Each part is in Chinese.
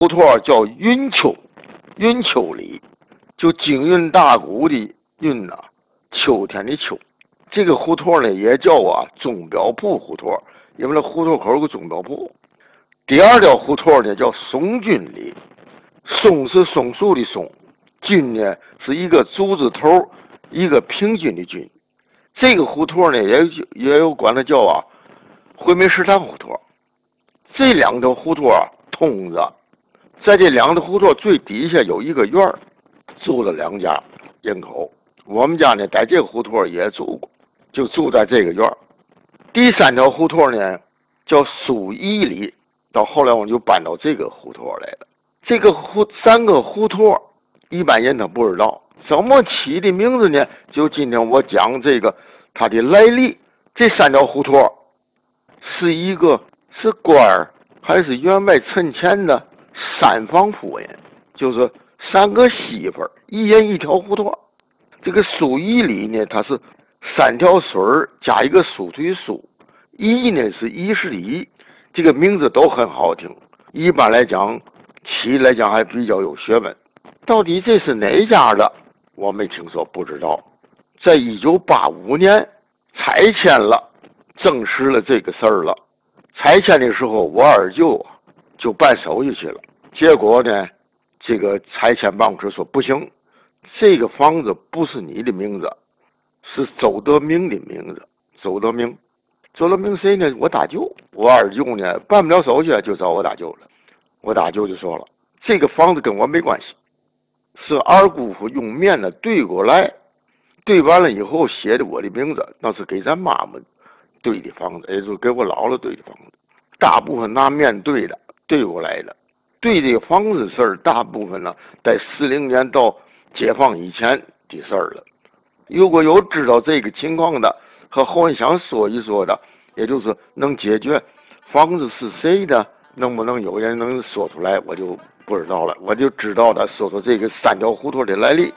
胡同叫运丘，运丘里，就京韵大鼓的韵呐，秋天的秋。这个胡同呢也叫钟表铺胡同，因为那胡同口有个钟表铺。第二条胡同呢叫松菌里，松是松树的松，菌呢是一个竹字头一个平均的均。这个胡同呢也有管它叫回民食堂胡同。这两条胡同通着，在这两条胡同最底下有一个院儿，住了2家人口。我们家呢在这个胡同也住过，就住在这个院儿。第3条胡同呢叫苏义里，到后来我们就搬到这个胡同来了。这个3个胡同一般人他不知道怎么起的名字呢，就今天我讲这个它的来历。这3条胡同是一个是官儿还是员外趁钱的3房夫人，就是3个媳妇儿，一人一条胡同。这个苏义里呢，它是3条水加一个苏腿苏，义呢是义士的义，这个名字都很好听。一般来讲，起来讲还比较有学问。到底这是哪家的，我没听说，不知道。在1985年拆迁了，证实了这个事儿了。拆迁的时候，我二舅就办手续去了，结果呢，这个拆迁办公室说不行，这个房子不是你的名字，是周德明的名字。周德明谁呢？我大舅。我二舅呢办不了手续，就找我大舅了。我大舅就说了，这个房子跟我没关系，是二姑父用面呢对过来，对完了以后写的我的名字，那是给咱妈妈对的房子，也就是给我姥姥对的房子。大部分拿面对的，对过来的。对这个房子事儿，大部分呢在40年到解放以前的事儿了。如果有知道这个情况的和后人想说一说的，也就是能解决房子是谁的，能不能有人能说出来，我就不知道了。我就知道的说说这个3条胡同的来历。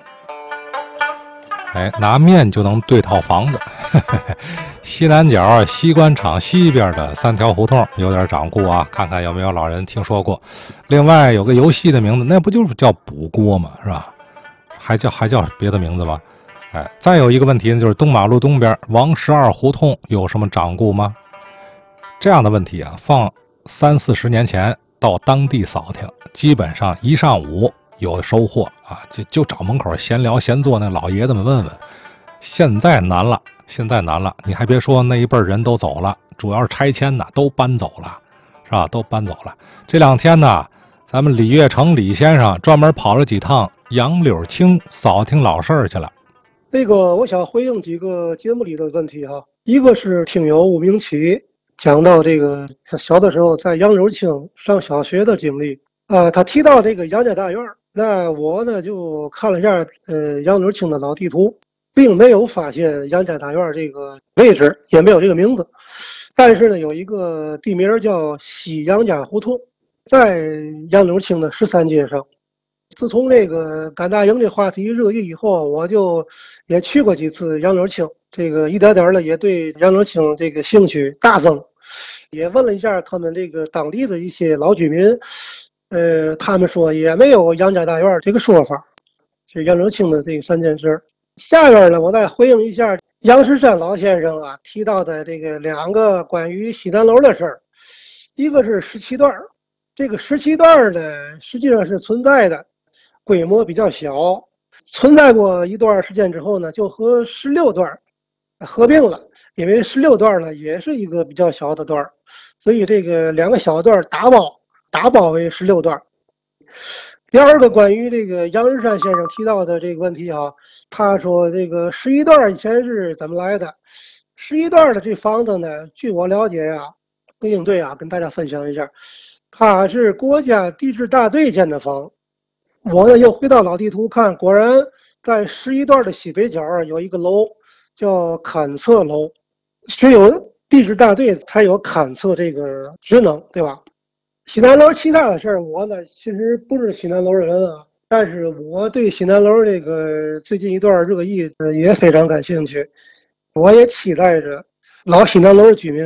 拿面就能对套房子。西南角西关厂西边的3条胡同有点掌故看看有没有老人听说过。另外有个游戏的名字，那不就是叫补锅吗？是吧？还叫别的名字吗？再有一个问题呢，就是东马路东边王12胡同有什么掌故吗？这样的问题放30-40年前到当地扫听，基本上一上午有收获就找门口闲聊闲坐那老爷子们问问。现在难了，你还别说，那一辈人都走了，主要是拆迁都搬走了，是吧？都搬走了。这2天呢，咱们李月成李先生专门跑了几趟杨柳青扫听老事儿去了。 那个我想回应几个节目里的问题一个是听友吴明启讲到这个他小的时候在杨柳青上小学的经历他提到这个杨家大院，那我呢就看了一下杨柳青的老地图，并没有发现杨家大院这个位置，也没有这个名字。但是呢，有一个地名叫西杨家胡同，在杨柳青的13街上。自从这个甘大营这话题热议以后，我就也去过几次杨柳青，这个一点点的也对杨柳青这个兴趣大增，也问了一下他们这个当地的一些老居民，他们说也没有杨家大院这个说法，是杨柳青的这个3件事。下边呢，我再回应一下杨石山老先生提到的这个2个关于西南楼的事儿，一个是17段，这个17段呢实际上是存在的。规模比较小，存在过一段时间之后呢，就和16段合并了。因为16段呢也是一个比较小的段，所以这个2个小段打包为16段。第二个关于这个杨日山先生提到的这个问题他说这个11段以前是怎么来的？11段的这房子呢，据我了解对应对跟大家分享一下，它是国家地质大队建的房。我呢又回到老地图看，果然在11段的西北角有一个楼叫勘测楼，只有地质大队才有勘测这个职能，对吧？西南楼其他的事儿，我呢其实不是西南楼人但是我对西南楼这个最近一段热议也非常感兴趣，我也期待着老西南楼的居民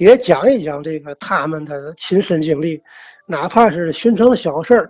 也讲一讲这个他们的亲身经历，哪怕是寻常的小事儿，